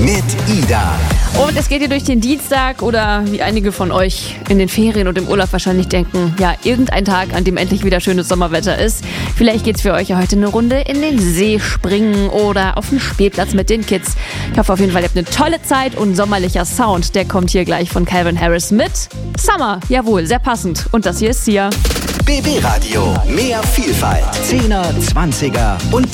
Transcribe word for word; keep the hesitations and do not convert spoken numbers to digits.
mit Ida. Und es geht hier durch den Dienstag oder wie einige von euch in den Ferien und im Urlaub wahrscheinlich denken, ja, irgendein Tag, an dem endlich wieder schönes Sommerwetter ist. Vielleicht geht's für euch ja heute eine Runde in den See springen oder auf den Spielplatz mit den Kids. Ich hoffe auf jeden Fall, ihr habt eine tolle Zeit und sommerlicher Sound, der kommt hier gleich von Calvin Harris mit Summer. Jawohl, sehr passend. Und das hier ist Sia. B B Radio. Mehr Vielfalt. Zehner, Zwanziger und